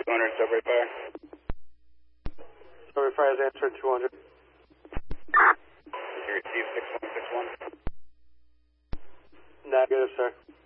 200, subway fire. Subway fire has answered 200. You received 6161. Negative, sir.